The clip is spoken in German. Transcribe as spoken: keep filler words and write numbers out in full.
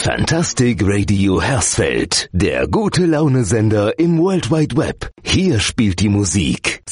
Fantastic Radio Hersfeld, der gute Laune-Sender im World Wide Web. Hier spielt die Musik.